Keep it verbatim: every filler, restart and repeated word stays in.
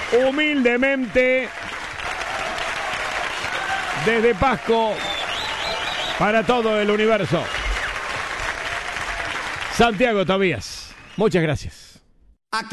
humildemente desde Pasco para todo el universo. Santiago Tobías, muchas gracias.